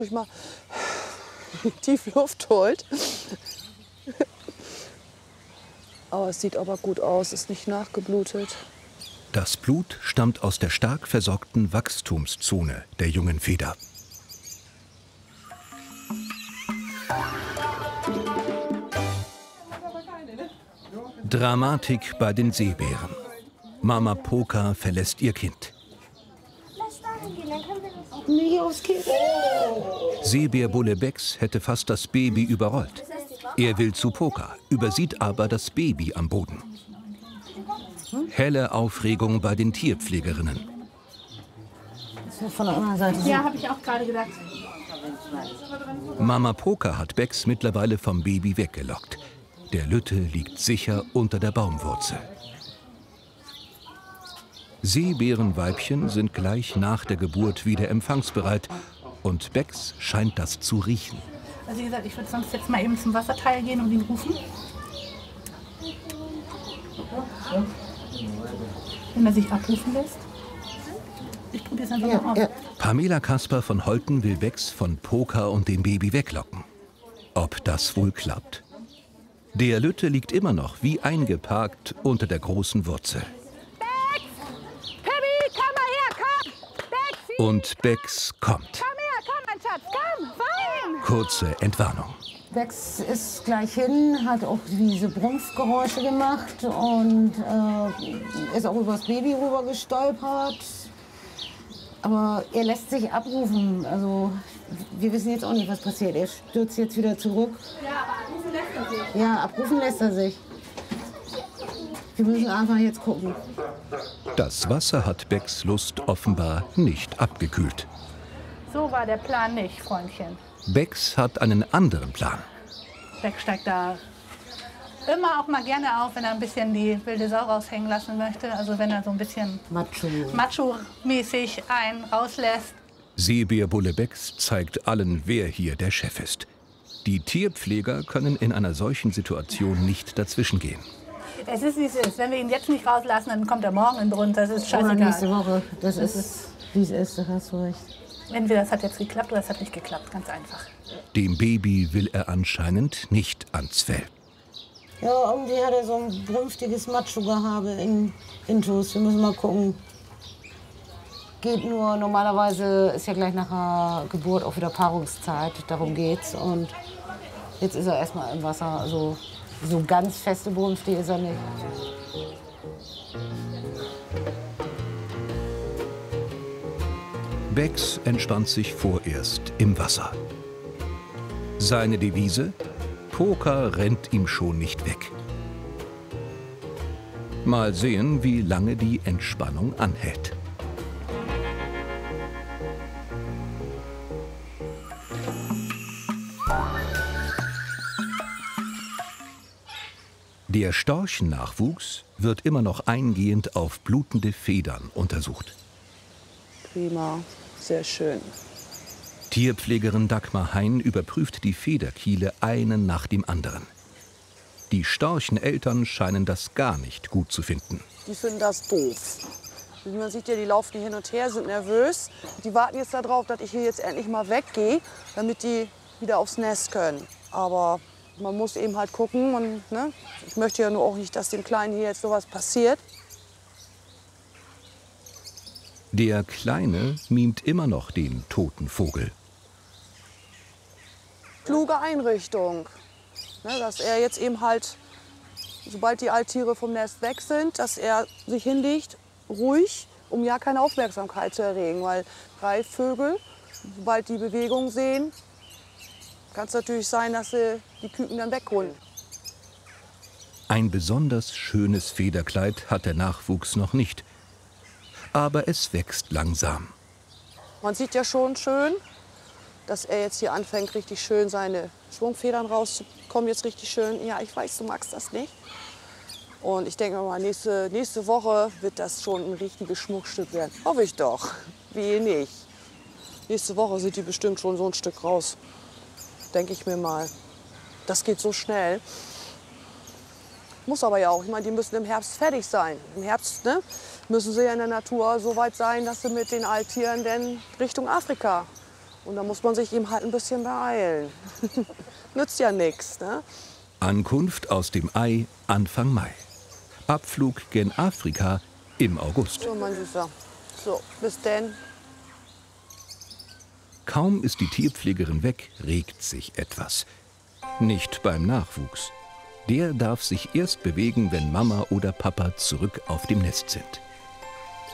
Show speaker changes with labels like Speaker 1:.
Speaker 1: Ich mal tief Luft holt. Aber es sieht aber gut aus, ist nicht nachgeblutet.
Speaker 2: Das Blut stammt aus der stark versorgten Wachstumszone der jungen Feder. Dramatik bei den Seebären. Mama Poka verlässt ihr Kind. Seebär-Bulle Bex hätte fast das Baby überrollt. Er will zu Poka, übersieht aber das Baby am Boden. Helle Aufregung bei den Tierpflegerinnen.
Speaker 3: Von der anderen Seite.
Speaker 4: Ja, habe ich auch gerade gedacht.
Speaker 2: Mama Poka hat Bex mittlerweile vom Baby weggelockt. Der Lütte liegt sicher unter der Baumwurzel. Seebärenweibchen sind gleich nach der Geburt wieder empfangsbereit. Und Bex scheint das zu riechen.
Speaker 4: Also wie gesagt, ich würde sonst jetzt mal eben zum Wasserteil gehen und ihn rufen. Wenn er sich abrufen lässt. Ich probiere es einfach mal aus. Ja.
Speaker 2: Pamela Kasper von Holten will Bex von Poka und dem Baby weglocken. Ob das wohl klappt? Der Lütte liegt immer noch wie eingeparkt unter der großen Wurzel.
Speaker 4: Bex! Pippi, komm mal her, komm! Bex!
Speaker 2: Und Bex kommt.
Speaker 4: Komm her, komm, mein Schatz, komm! Fein!
Speaker 2: Kurze Entwarnung.
Speaker 3: Bex ist gleich hin, hat auch diese Brumpfgeräusche gemacht und ist auch über das Baby rüber gestolpert. Aber er lässt sich abrufen. Also wir wissen jetzt auch nicht, was passiert. Er stürzt jetzt wieder zurück.
Speaker 4: Ja, aber abrufen lässt er sich.
Speaker 3: Ja, abrufen lässt er sich. Wir müssen einfach jetzt gucken.
Speaker 2: Das Wasser hat Bex Lust offenbar nicht abgekühlt.
Speaker 4: So war der Plan nicht, Freundchen.
Speaker 2: Bex hat einen anderen Plan.
Speaker 4: Bex steigt da immer auch mal gerne auf, wenn er ein bisschen die wilde Sau raushängen lassen möchte. Also wenn er so ein bisschen macho-mäßig einen rauslässt.
Speaker 2: Seebär-Bulle Bex zeigt allen, wer hier der Chef ist. Die Tierpfleger können in einer solchen Situation nicht dazwischengehen.
Speaker 4: Es ist, wie es ist. Wenn wir ihn jetzt nicht rauslassen, dann kommt er morgen in den Grund. Das ist
Speaker 3: Oder
Speaker 4: scheißegal.
Speaker 3: nächste Woche. Das ist, wie es ist, da hast du recht.
Speaker 4: Entweder das hat jetzt geklappt oder das hat nicht geklappt. Ganz einfach.
Speaker 2: Dem Baby will er anscheinend nicht ans Fell.
Speaker 3: Ja, irgendwie hat er so ein brünftiges Macho-Gehabe in Intus. Wir müssen mal gucken. Geht nur, normalerweise ist ja gleich nach der Geburt auch wieder Paarungszeit. Darum geht's. Und jetzt ist er erstmal im Wasser. Also so ganz feste brünftig ist er nicht.
Speaker 2: Bex entspannt sich vorerst im Wasser. Seine Devise? Poka rennt ihm schon nicht weg. Mal sehen, wie lange die Entspannung anhält. Der Storchennachwuchs wird immer noch eingehend auf blutende Federn untersucht.
Speaker 1: Prima, sehr schön.
Speaker 2: Tierpflegerin Dagmar Hein überprüft die Federkiele einen nach dem anderen. Die Storcheneltern scheinen das gar nicht gut zu finden.
Speaker 1: Die finden das doof. Man sieht ja, die laufen hier hin und her, sind nervös. Die warten jetzt darauf, dass ich hier jetzt endlich mal weggehe, damit die wieder aufs Nest können. Aber man muss eben halt gucken. Und, ne? Ich möchte ja nur auch nicht, dass dem Kleinen hier jetzt sowas passiert.
Speaker 2: Der Kleine mimt immer noch den toten Vogel.
Speaker 1: Kluge Einrichtung, ne, dass er jetzt eben halt, sobald die Alttiere vom Nest weg sind, dass er sich hinlegt, ruhig, um ja keine Aufmerksamkeit zu erregen. Weil Greifvögel, sobald die Bewegung sehen, kann es natürlich sein, dass sie die Küken dann wegholen.
Speaker 2: Ein besonders schönes Federkleid hat der Nachwuchs noch nicht. Aber es wächst langsam.
Speaker 1: Man sieht ja schon schön, dass er jetzt hier anfängt, richtig schön seine Schwungfedern rauszukommen. Jetzt richtig schön. Ja, ich weiß, du magst das nicht. Und ich denke mal, nächste Woche wird das schon ein richtiges Schmuckstück werden. Hoffe ich doch. Wie nicht. Nächste Woche sind die bestimmt schon so ein Stück raus. Denke ich mir mal. Das geht so schnell. Muss aber ja auch. Ich meine, die müssen im Herbst fertig sein. Im Herbst, ne, müssen sie ja in der Natur so weit sein, dass sie mit den Alttieren dann Richtung Afrika Und da muss man sich eben halt ein bisschen beeilen. Nützt ja nichts, ne?
Speaker 2: Ankunft aus dem Ei Anfang Mai. Abflug gen Afrika im August.
Speaker 1: So, mein Süßer. So, bis denn.
Speaker 2: Kaum ist die Tierpflegerin weg, regt sich etwas. Nicht beim Nachwuchs. Der darf sich erst bewegen, wenn Mama oder Papa zurück auf dem Nest sind.